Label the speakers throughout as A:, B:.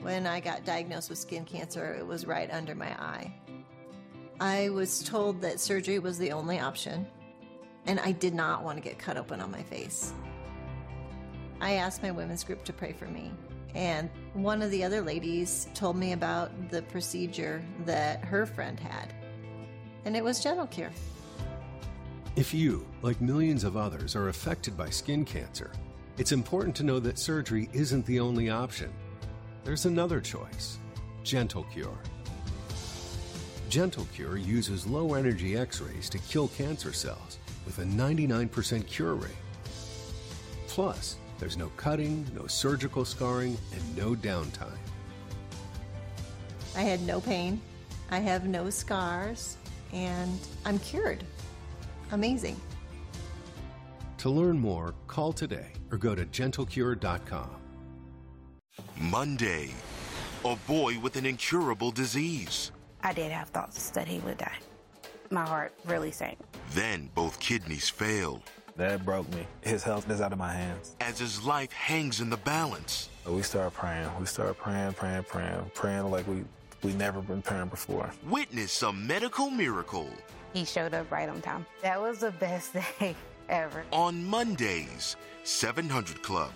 A: When I got diagnosed with skin cancer, it was right under my eye. I was told that surgery was the only option, and I did not want to get cut open on my face. I asked my women's group to pray for me, and one of the other ladies told me about the procedure that her friend had, and it was Gentle Cure.
B: If you, like millions of others, are affected by skin cancer, it's important to know that surgery isn't the only option. There's another choice, Gentle Cure. Gentle Cure uses low-energy X-rays to kill cancer cells with a 99% cure rate. Plus, there's no cutting, no surgical scarring, and no downtime.
A: I had no pain, I have no scars, and I'm cured. Amazing.
B: To learn more, call today or go to gentlecure.com.
C: Monday, a boy with an incurable disease.
D: I did have thoughts that he would die. My heart really sank.
C: Then both kidneys failed.
E: That broke me. His health is out of my hands.
C: As his life hangs in the balance.
E: We started praying. We started praying like we never been praying before.
C: Witness a medical miracle.
D: He showed up right on time. That was the best day ever.
C: On Mondays, 700 Club.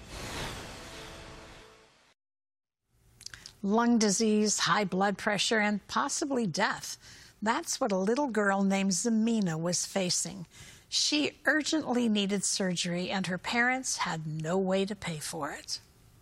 F: Lung disease, high blood pressure, and possibly death. That's what a little girl named Zemina was facing. She urgently needed surgery, and her parents had no way to pay for it.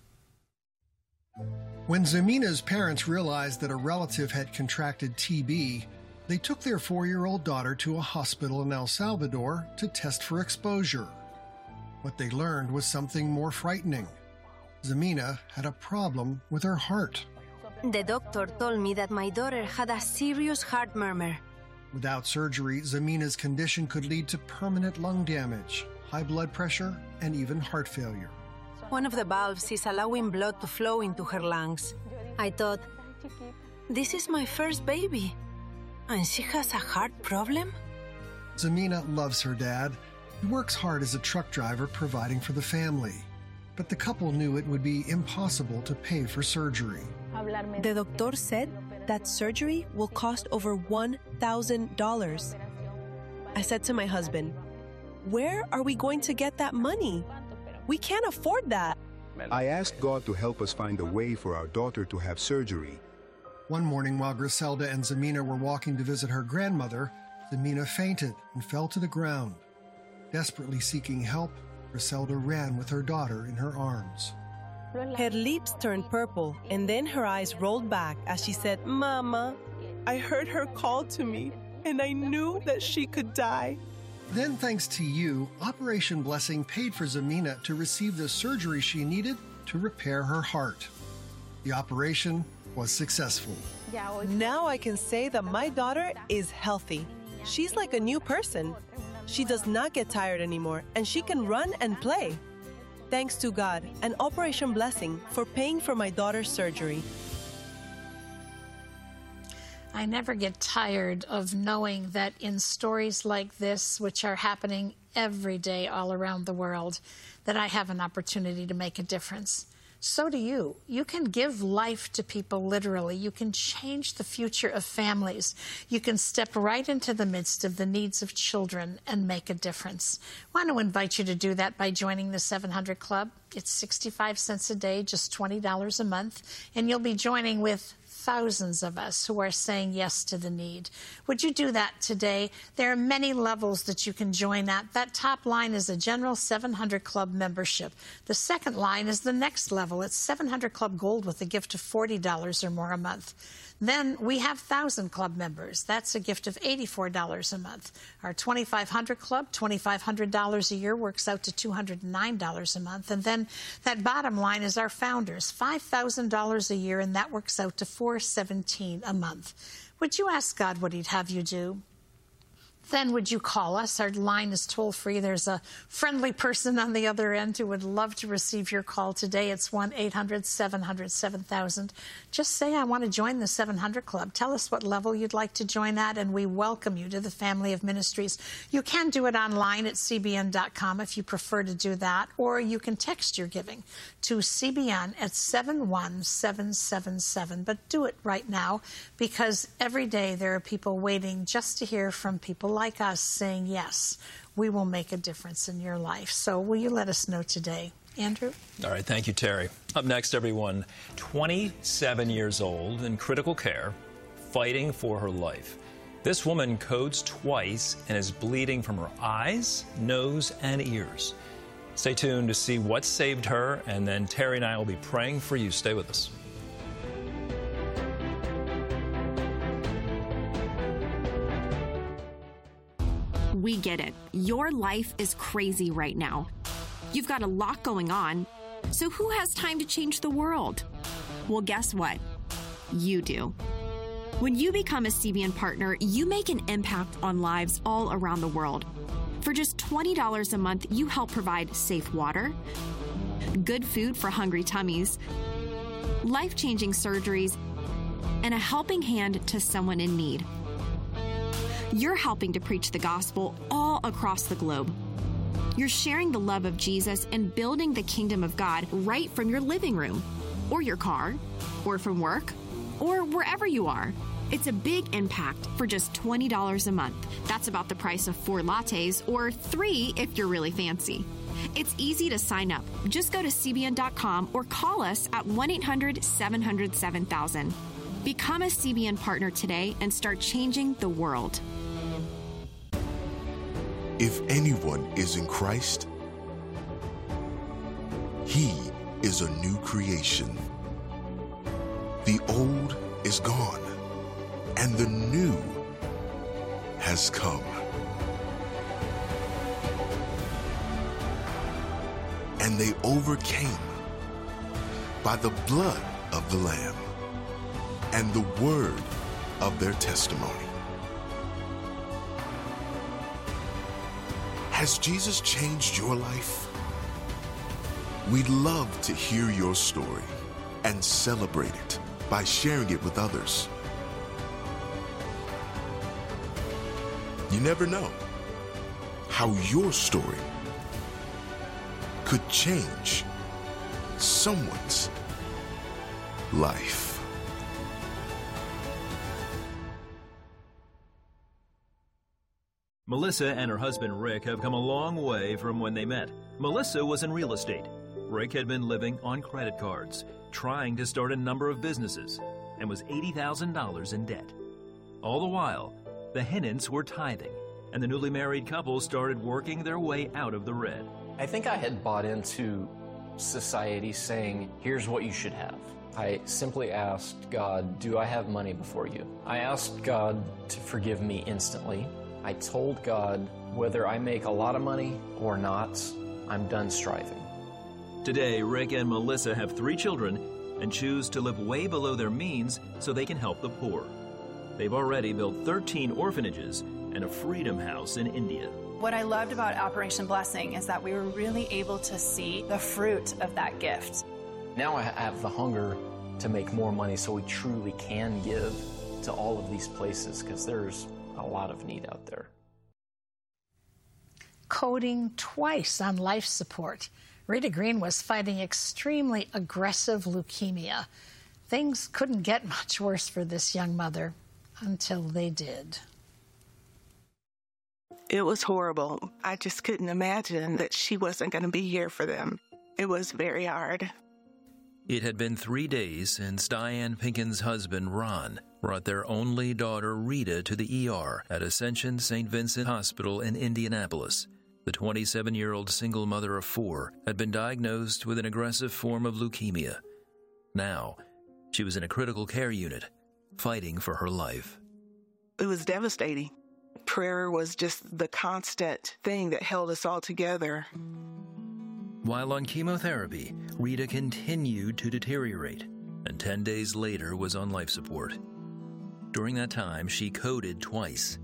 G: When Zemina's parents realized that a relative had contracted TB, they took their 4-year-old daughter to a hospital in El Salvador to test for exposure. What they learned was something more frightening. Zemina had a problem with her heart.
H: The doctor told me that my daughter had a serious heart murmur.
G: Without surgery, Zemina's condition could lead to permanent lung damage, high blood pressure, and even heart failure.
H: One of the valves is allowing blood to flow into her lungs. I thought, this is my first baby, and she has a heart problem?
G: Zemina loves her dad. He works hard as a truck driver providing for the family. But the couple knew it would be impossible to pay for surgery.
I: The doctor said that surgery will cost over $1,000. I said to my husband, where are we going to get that money? We can't afford that.
J: I asked God to help us find a way for our daughter to have surgery.
G: One morning while Griselda and Zemina were walking to visit her grandmother, Zemina fainted and fell to the ground. Desperately seeking help, Griselda ran with her daughter in her arms.
I: Her lips turned purple, and then her eyes rolled back as she said, Mama. I heard her call to me, and I knew that she could die.
G: Then, thanks to you, Operation Blessing paid for Zemina to receive the surgery she needed to repair her heart. The operation was successful.
I: Now I can say that my daughter is healthy. She's like a new person. She does not get tired anymore, and she can run and play. Thanks to God and Operation Blessing for paying for my daughter's surgery.
F: I never get tired of knowing that in stories like this, which are happening every day all around the world, that I have an opportunity to make a difference. So do you. You can give life to people literally. You can change the future of families. You can step right into the midst of the needs of children and make a difference. I want to invite you to do that by joining the 700 Club. It's 65 cents a day, just $20 a month, and you'll be joining with thousands of us who are saying yes to the need. Would you do that today? There are many levels that you can join at. That top line is a general 700 Club membership. The second line is the next level. It's 700 Club Gold with a gift of $40 or more a month. Then we have 1,000 Club members. That's a gift of $84 a month. Our 2,500 Club, $2,500 a year, works out to $209 a month. And then that bottom line is our founders, $5,000 a year, and that works out to $417 a month. Would you ask God what he'd have you do? then would you call us? Our line is toll-free. There's a friendly person on the other end who would love to receive your call today. It's 1-800-700-7000. Just say, I want to join the 700 Club. Tell us what level you'd like to join at, and we welcome you to the family of ministries. You can do it online at cbn.com if you prefer to do that, or you can text your giving to CBN at 71777. But do it right now, because every day there are people waiting just to hear from people like us saying, yes, we will make a difference in your life. So will you let us know today? Andrew?
K: All right, thank you, Terry. Up next, everyone, 27 years old in critical care, fighting for her life. This woman codes twice and is bleeding from her eyes, nose, and ears. Stay tuned to see what saved her, and then Terry and I will be praying for you. Stay with us.
L: We get it. Your life is crazy right now. You've got a lot going on. So who has time to change the world? Well, guess what? You do. When you become a CBN partner, you make an impact on lives all around the world. For just $20 a month, you help provide safe water, good food for hungry tummies, life-changing surgeries, and a helping hand to someone in need. You're helping to preach the gospel all across the globe. You're sharing the love of Jesus and building the kingdom of God right from your living room, or your car, or from work, or wherever you are. It's a big impact for just $20 a month. That's about the price of 4 lattes, or 3 if you're really fancy. It's easy to sign up. Just go to CBN.com or call us at 1-800-700-7000. Become a CBN partner today and start changing the world.
C: If anyone is in Christ, he is a new creation. The old is gone, and the new has come. And they overcame by the blood of the Lamb and the word of their testimony. Has Jesus changed your life? We'd love to hear your story and celebrate it by sharing it with others. You never know how your story could change someone's life.
K: Melissa and her husband Rick have come a long way from when they met. Melissa was in real estate. Rick had been living on credit cards, trying to start a number of businesses, and was $80,000 in debt. All the while, the Hinnants were tithing, and the newly married couple started working their way out of the red.
M: I think I had bought into society saying, here's what you should have. I simply asked God, do I have money before you? I asked God to forgive me instantly. I told God, whether I make a lot of money or not, I'm done striving.
K: Today, Rick and Melissa have 3 children and choose to live way below their means so they can help the poor. They've already built 13 orphanages and a Freedom House in India.
N: What I loved about Operation Blessing is that we were really able to see the fruit of that gift.
M: Now I have the hunger to make more money so we truly can give to all of these places, because there's a lot of need out there.
F: Coding twice on life support. Rita Green was fighting extremely aggressive leukemia. Things couldn't get much worse for this young mother until they did.
O: It was horrible. I just couldn't imagine that she wasn't going to be here for them. It was very hard.
K: It had been 3 days since Diane Pinkin's husband, Ron, brought their only daughter, Rita, to the ER at Ascension St. Vincent Hospital in Indianapolis. The 27-year-old single mother of 4 had been diagnosed with an aggressive form of leukemia. Now, she was in a critical care unit, fighting for her life.
O: It was devastating. Prayer was just the constant thing that held us all together.
K: While on chemotherapy, Rita continued to deteriorate, and 10 days later was on life support. During that time, she coded twice.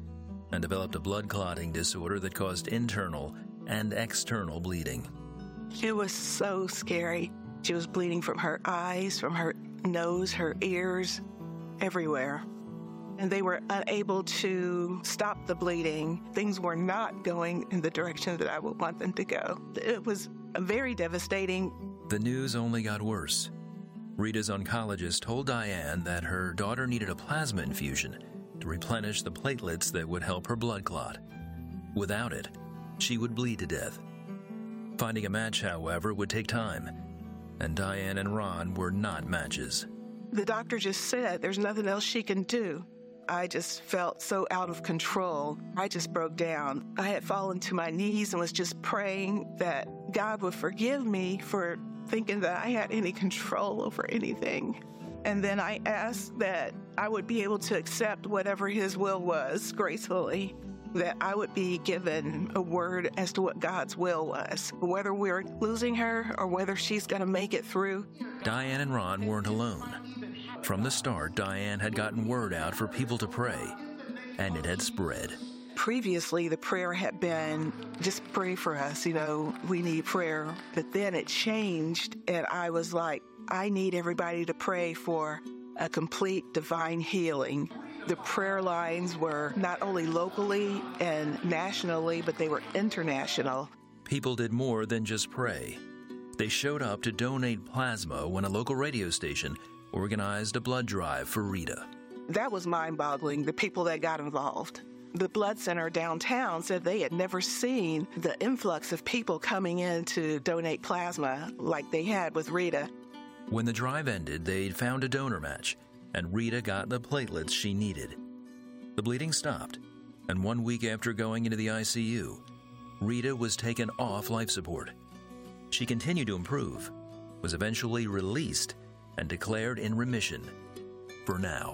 K: and developed a blood clotting disorder that caused internal and external bleeding.
O: It was so scary. She was bleeding from her eyes, from her nose, her ears, everywhere. And they were unable to stop the bleeding. Things were not going in the direction that I would want them to go. It was very devastating.
K: The news only got worse. Rita's oncologist told Diane that her daughter needed a plasma infusion to replenish the platelets that would help her blood clot. Without it, she would bleed to death. Finding a match, however, would take time, and Diane and Ron were not matches.
O: The doctor just said there's nothing else she can do. I just felt so out of control. I just broke down. I had fallen to my knees and was just praying that God would forgive me for thinking that I had any control over anything. And then I asked that I would be able to accept whatever His will was gracefully, that I would be given a word as to what God's will was, whether we're losing her or whether she's going to make it through.
K: Diane and Ron weren't alone. From the start, Diane had gotten word out for people to pray, and it had spread.
O: Previously, the prayer had been, just pray for us, we need prayer. But then it changed, and I was like, I need everybody to pray for a complete divine healing. The prayer lines were not only locally and nationally, but they were international.
K: People did more than just pray. They showed up to donate plasma when a local radio station organized a blood drive for Rita.
O: That was mind-boggling, the people that got involved. The blood center downtown said they had never seen the influx of people coming in to donate plasma like they had with Rita.
K: When the drive ended, they'd found a donor match, and Rita got the platelets she needed. The bleeding stopped, and 1 week after going into the ICU, Rita was taken off life support. She continued to improve, was eventually released, and declared in remission for now.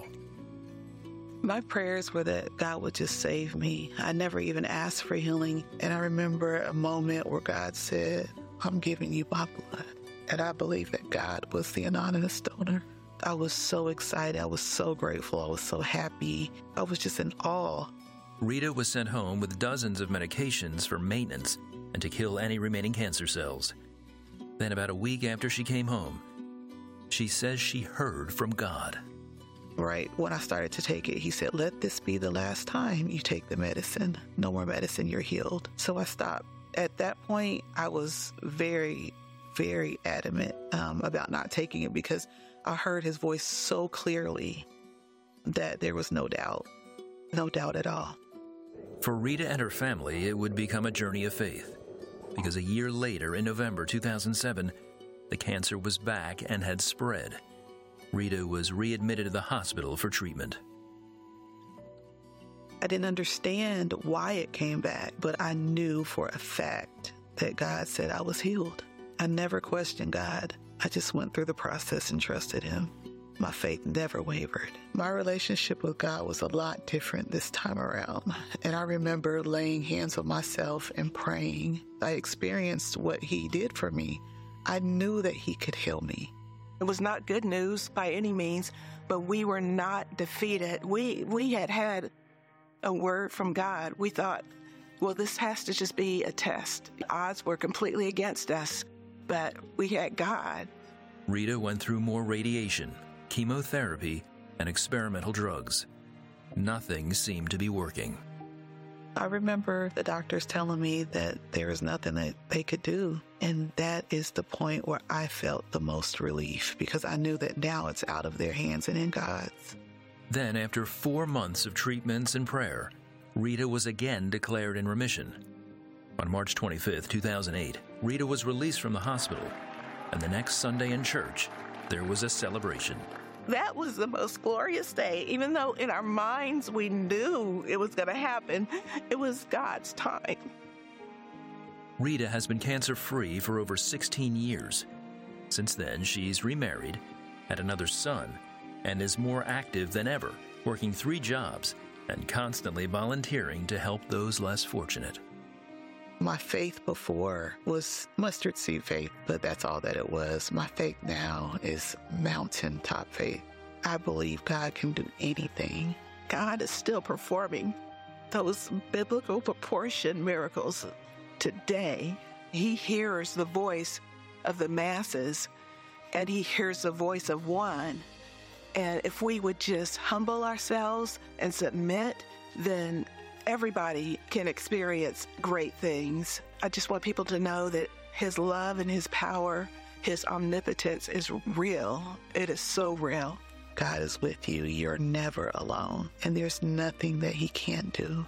O: My prayers were that God would just save me. I never even asked for healing. And I remember a moment where God said, I'm giving you my blood. And I believe that God was the anonymous donor. I was so excited. I was so grateful. I was so happy. I was just in awe.
K: Rita was sent home with dozens of medications for maintenance and to kill any remaining cancer cells. Then about a week after she came home, she says she heard from God.
O: Right when I started to take it, He said, let this be the last time you take the medicine. No more medicine, you're healed. So I stopped. At that point, I was very, very adamant about not taking it because I heard His voice so clearly that there was no doubt at all.
K: For Rita and her family, it would become a journey of faith because a year later, in November 2007, the cancer was back and had spread. Rita was readmitted to the hospital for treatment.
O: I didn't understand why it came back, but I knew for a fact that God said I was healed. I never questioned God. I just went through the process and trusted Him. My faith never wavered. My relationship with God was a lot different this time around. And I remember laying hands on myself and praying. I experienced what He did for me. I knew that He could heal me. It was not good news by any means, but we were not defeated. We had a word from God. We thought, well, this has to just be a test. The odds were completely against us, but we had God.
K: Rita went through more radiation, chemotherapy, and experimental drugs. Nothing seemed to be working.
O: I remember the doctors telling me that there was nothing that they could do. And that is the point where I felt the most relief because I knew that now it's out of their hands and in God's.
K: Then, after 4 months of treatments and prayer, Rita was again declared in remission. On March 25, 2008, Rita was released from the hospital, and the next Sunday in church, there was a celebration.
O: That was the most glorious day. Even though in our minds we knew it was going to happen, it was God's time.
K: Rita has been cancer-free for over 16 years. Since then, she's remarried, had another son, and is more active than ever, working 3 jobs and constantly volunteering to help those less fortunate.
O: My faith before was mustard seed faith, but that's all that it was. My faith now is mountaintop faith. I believe God can do anything. God is still performing. those biblical proportion miracles today. He hears the voice of the masses, and he hears the voice of one. And if we would just humble ourselves and submit, then everybody can experience great things. I just want people to know that his love and his power, his omnipotence is real. It is so real. God is with you. You're never alone. And there's nothing that he can't do.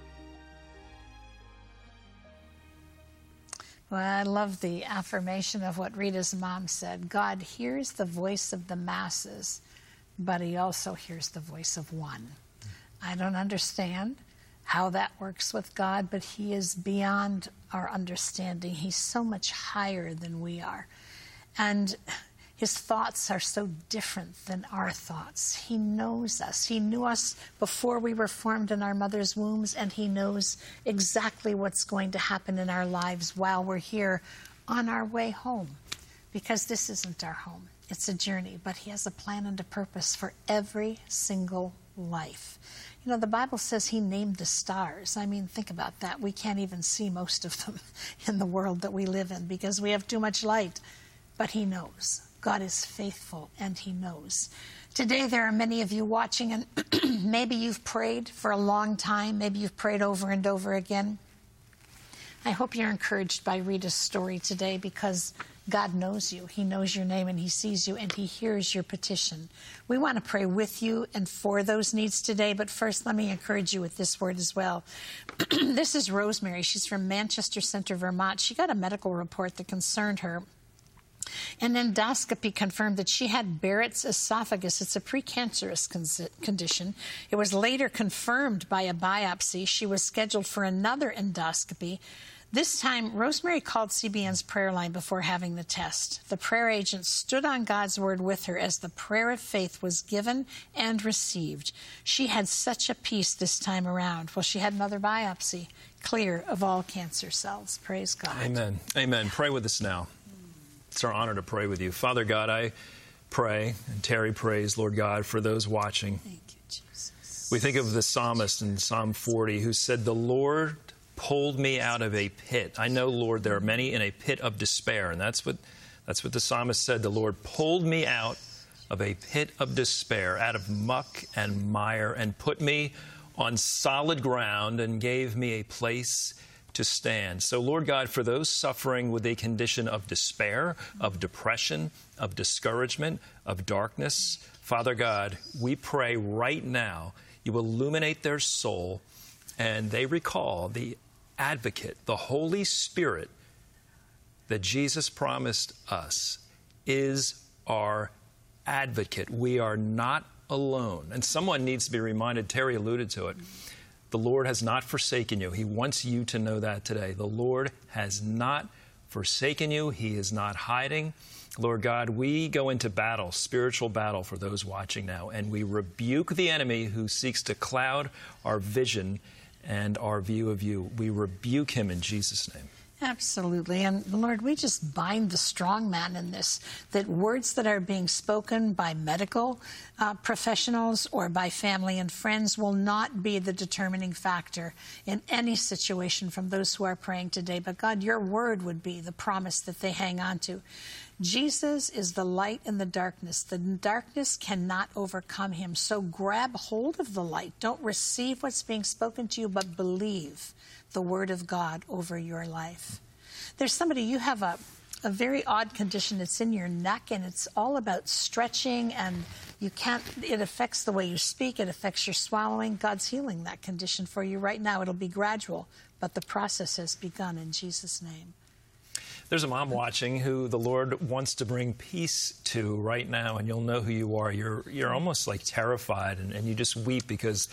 F: Well, I love the affirmation of what Rita's mom said. God hears the voice of the masses, but he also hears the voice of one. I don't understand how that works with God, but he is beyond our understanding. He's so much higher than we are. And his thoughts are so different than our thoughts. He knows us. He knew us before we were formed in our mother's wombs, and he knows exactly what's going to happen in our lives while we're here on our way home. Because this isn't our home. It's a journey, but he has a plan and a purpose for every single life. You know, the Bible says he named the stars. I mean, think about that. We can't even see most of them in the world that we live in because we have too much light. But he knows. God is faithful, and he knows. Today, there are many of you watching, and maybe you've prayed for a long time. Maybe you've prayed over and over again. I hope you're encouraged by Rita's story today because God knows you. He knows your name, and he sees you, and he hears your petition. We want to pray with you and for those needs today, but first, let me encourage you with this word as well. This is Rosemary. She's from Manchester Center, Vermont. She got a medical report that concerned her. An endoscopy confirmed that she had Barrett's esophagus. It's a precancerous condition. It was later confirmed by a biopsy. She was scheduled for another endoscopy. This time, Rosemary called CBN's prayer line before having the test. The prayer agent stood on God's word with her as the prayer of faith was given and received. She had such a peace this time around. Well, she had another biopsy, clear of all cancer cells. Praise God.
K: Amen. Amen. Pray with us now. It's our honor to pray with you. Father God, I pray, and Terry prays, Lord God, for those watching.
F: Thank you, Jesus.
K: We think of the psalmist in Psalm 40 who said, "The Lord pulled me out of a pit." I know, Lord, there are many in a pit of despair, and that's what the psalmist said. The Lord pulled me out of a pit of despair, out of muck and mire, and put me on solid ground and gave me a place to stand. So, Lord God, for those suffering with a condition of despair, of depression, of discouragement, of darkness, Father God, we pray right now you illuminate their soul and they recall the advocate, the Holy Spirit that Jesus promised us is our advocate. We are not alone. And someone needs to be reminded, Terry alluded to it, the Lord has not forsaken you. He wants you to know that today. The Lord has not forsaken you. He is not hiding. Lord God, we go into battle, spiritual battle for those watching now, and we rebuke the enemy who seeks to cloud our vision and our view of you. We rebuke him in Jesus' name.
F: Absolutely. And Lord, we just bind the strong man in this, that words that are being spoken by medical professionals or by family and friends will not be the determining factor in any situation from those who are praying today. But God, your word would be the promise that they hang on to. Jesus is the light in the darkness. The darkness cannot overcome him. So grab hold of the light. Don't receive what's being spoken to you, but believe the word of God over your life. There's somebody, you have a very odd condition. It's in your neck, and it's all about stretching, and it affects the way you speak. It affects your swallowing. God's healing that condition for you right now. It'll be gradual, but the process has begun in Jesus' name.
K: There's a mom watching who the Lord wants to bring peace to right now, and you'll know who you are. You're almost like terrified, and you just weep because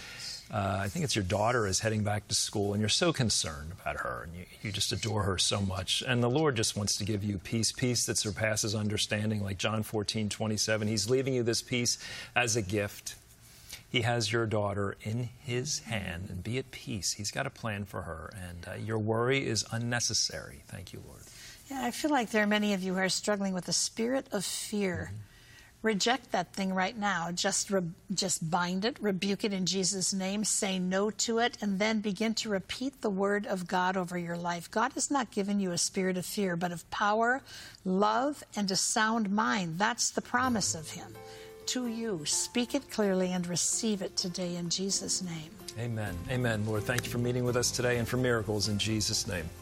K: I think it's your daughter is heading back to school, and you're so concerned about her, and you just adore her so much. And the Lord just wants to give you peace that surpasses understanding, like John 14:27. He's leaving you this peace as a gift. He has your daughter in his hand, and be at peace. He's got a plan for her, and your worry is unnecessary. Thank you, Lord.
F: Yeah, I feel like there are many of you who are struggling with a spirit of fear. Reject that thing right now. Just bind it, rebuke it in Jesus' name, say no to it, and then begin to repeat the word of God over your life. God has not given you a spirit of fear, but of power, love, and a sound mind. That's the promise of him to you. Speak it clearly and receive it today in Jesus' name.
P: Amen. Amen. Lord, thank you for meeting with us today and for miracles in Jesus' name.